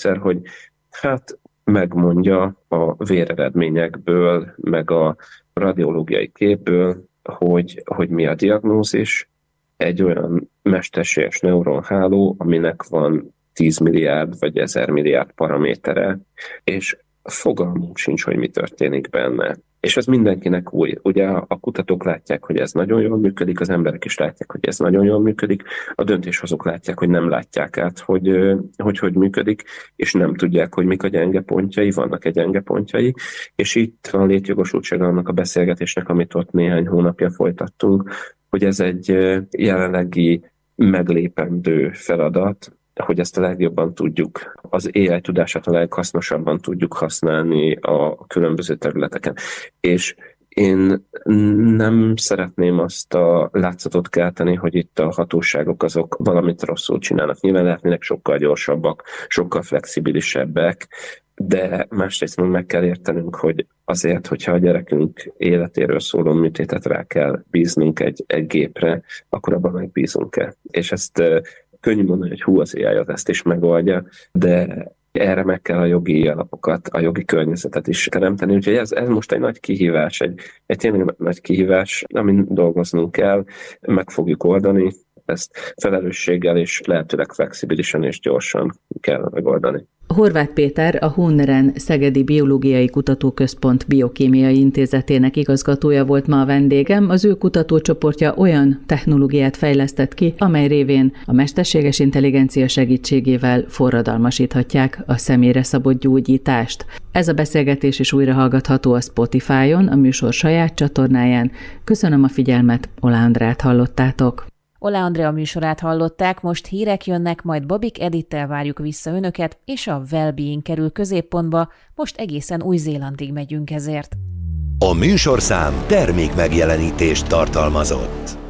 módszer, hogy hát megmondja a véreredményekből, meg a radiológiai képből, hogy mi a diagnózis, egy olyan mesterséges neuronháló, aminek van 10 milliárd vagy 1000 milliárd paramétere, és fogalmunk sincs, hogy mi történik benne. És ez mindenkinek új. Ugye a kutatók látják, hogy ez nagyon jól működik, az emberek is látják, hogy ez nagyon jól működik, a döntéshozók látják, hogy nem látják át, hogy működik, és nem tudják, hogy mik a gyenge pontjai, vannak-e gyenge pontjai, és itt van létjogosultsága annak a beszélgetésnek, amit ott néhány hónapja folytattunk, hogy ez egy jelenlegi meglépendő feladat, hogy ezt a legjobban tudjuk, az AI tudását a leghasznosabban tudjuk használni a különböző területeken. És én nem szeretném azt a látszatot kelteni, hogy itt a hatóságok azok valamit rosszul csinálnak. Nyilván lehetnének sokkal gyorsabbak, sokkal flexibilisebbek, de másrészt meg kell értenünk, hogy azért, hogyha a gyerekünk életéről szóló műtétet rá kell bíznunk egy gépre, akkor abban megbízunk-e. És ezt könnyű mondani, hogy hú, az AI az ezt is megoldja, de erre meg kell a jogi alapokat, a jogi környezetet is teremteni. Úgyhogy ez most egy nagy kihívás, egy tényleg nagy kihívás, amin dolgoznunk kell, meg fogjuk oldani, ezt felelősséggel és lehetőleg flexibilisen és gyorsan kell megoldani. Horváth Péter, a Hunneren Szegedi Biológiai Kutatóközpont Biokémiai Intézetének igazgatója volt ma a vendégem. Az ő kutatócsoportja olyan technológiát fejlesztett ki, amely révén a mesterséges intelligencia segítségével forradalmasíthatják a személyre szabott gyógyítást. Ez a beszélgetés is újra hallgatható a Spotify-on, a műsor saját csatornáján. Köszönöm a figyelmet, Oláh Andrát hallottátok. Oláh Andrea műsorát hallották, most hírek jönnek, majd Babik Edittel várjuk vissza önöket, és a Wellbeing kerül középpontba, most egészen Új-Zélandig megyünk ezért. A műsorszám termékmegjelenítést tartalmazott.